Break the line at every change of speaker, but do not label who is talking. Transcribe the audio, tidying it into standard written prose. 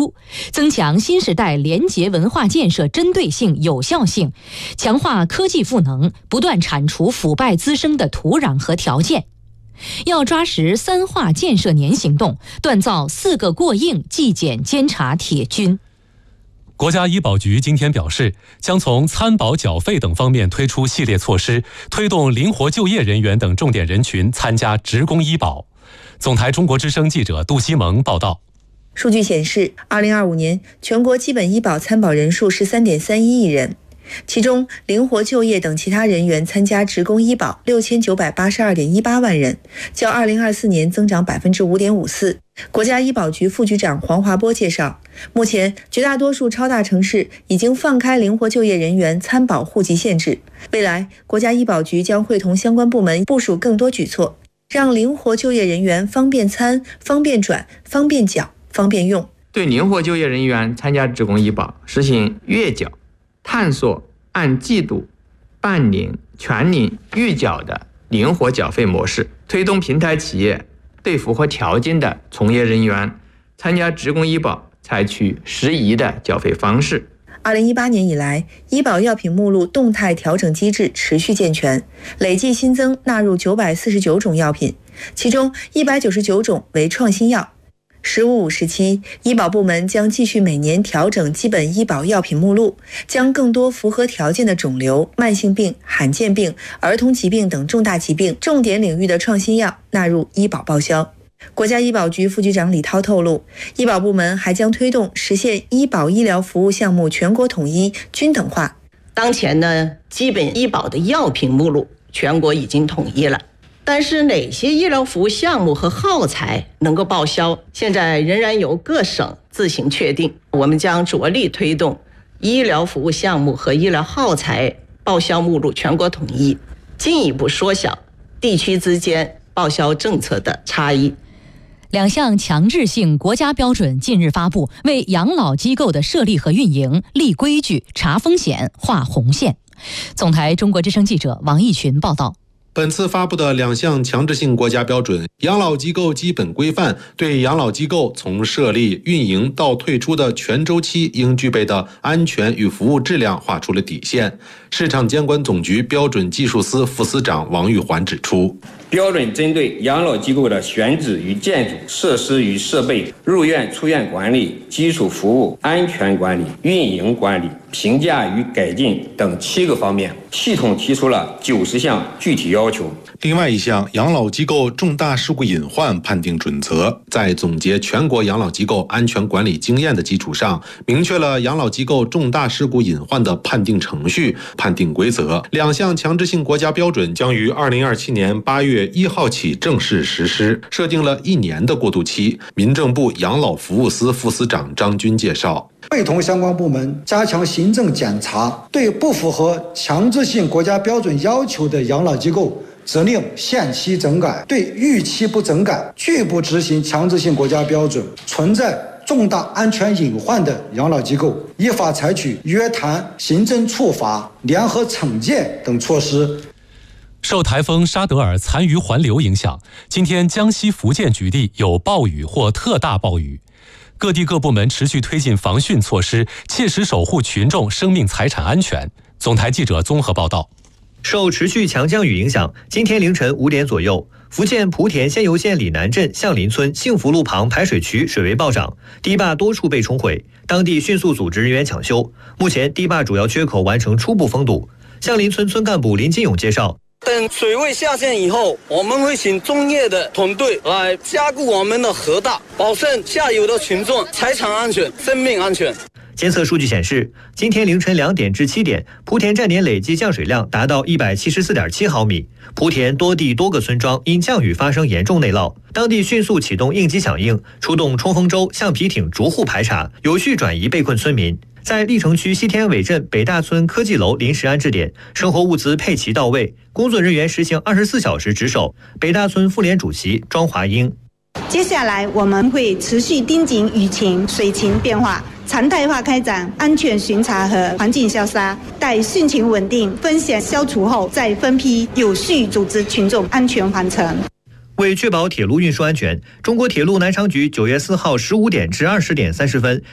出，增强新时代廉洁文化建设针对性、有效性，强化科技赋能，不断铲除腐败滋生的土壤和条件。要抓实3化建设年行动，锻造4个过硬纪检监察铁军。
国家医保局今天表示，将从参保缴费等方面推出系列措施，推动灵活就业人员等重点人群参加职工医保。总台中国之声记者杜西蒙报道。
数据显示，2025年全国基本医保参保人数是 3.31 亿人，其中灵活就业等其他人员参加职工医保 6982.18 万人，较2024年增长 5.54%。国家医保局副局长黄华波介绍，目前绝大多数超大城市已经放开灵活就业人员参保户籍限制，未来国家医保局将会同相关部门部署更多举措，让灵活就业人员方便参、方便转、方便缴、方便用。
对灵活就业人员参加职工医保实行月缴、探索按季度、半年、全年预缴的灵活缴费模式，推动平台企业对符合条件的从业人员参加职工医保采取适宜的缴费方式。
2018年以来，医保药品目录动态调整机制持续健全，累计新增纳入949种药品，其中199种为创新药。15-5时期，医保部门将继续每年调整基本医保药品目录，将更多符合条件的肿瘤、慢性病、罕见病、儿童疾病等重大疾病重点领域的创新药纳入医保报销。国家医保局副局长李涛透露，医保部门还将推动实现医保医疗服务项目全国统一均等化。
当前呢，基本医保的药品目录全国已经统一了，但是哪些医疗服务项目和耗材能够报销，现在仍然由各省自行确定。我们将着力推动医疗服务项目和医疗耗材报销目录全国统一，进一步缩小地区之间报销政策的差异。
2项强制性国家标准近日发布，为养老机构的设立和运营立规矩、查风险、划红线。总台中国之声记者王义群报道。
本次发布的2项强制性国家标准《养老机构基本规范》对养老机构从设立、运营到退出的全周期应具备的安全与服务质量划出了底线。市场监管总局标准技术司副司长王玉环指出，
标准针对养老机构的选址与建筑、设施与设备、入院出院管理、基础服务、安全管理、运营管理、评价与改进等7个方面，系统提出了90项具体要求。
另外一项养老机构重大事故隐患判定准则，在总结全国养老机构安全管理经验的基础上，明确了养老机构重大事故隐患的判定程序、判定规则。2项强制性国家标准将于2027年8月1号起正式实施，设定了1年的过渡期。民政部养老服务司副司长张军介绍，
会同相关部门加强行政检查，对不符合强制性国家标准要求的养老机构责令限期整改，对逾期不整改、拒不执行强制性国家标准、存在重大安全隐患的养老机构，依法采取约谈、行政处罚、联合惩戒等措施。
受台风沙德尔残余环流影响，今天江西、福建局地有暴雨或特大暴雨。各地各部门持续推进防汛措施，切实守护群众生命财产安全。总台记者综合报道。
受持续强降雨影响，今天凌晨5点左右，福建莆田仙游县里南镇向林村幸福路旁排水渠水位暴涨，堤坝多处被冲毁，当地迅速组织人员抢修。目前堤坝主要缺口完成初步封堵。向林村村干部林金勇介绍，
等水位下降以后，我们会请专业的团队来加固我们的河道，保证下游的群众财产安全、生命安全。
监测数据显示，今天凌晨2点至7点，莆田站点累计降水量达到174.7毫米。莆田多地多个村庄因降雨发生严重内涝，当地迅速启动应急响应，出动冲锋舟、橡皮艇逐户排查，有序转移被困村民。在历城区西天尾镇北大村科技楼临时安置点，生活物资配齐到位，工作人员实行24小时值守。北大村妇联主席庄华英，
接下来我们会持续盯紧雨情、水情变化，常态化开展安全巡查和环境消杀，待汛情稳定、风险消除后，再分批有序组织群众安全返程。
为确保铁路运输安全，中国铁路南昌局9月4号15点至20点30分